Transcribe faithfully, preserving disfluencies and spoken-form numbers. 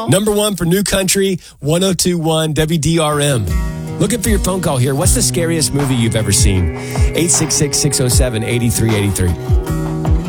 Number one for New Country, one oh two point one W D R M. Looking for your phone call here. What's the scariest movie you've ever seen? eight six six, six oh seven, eight three eight three.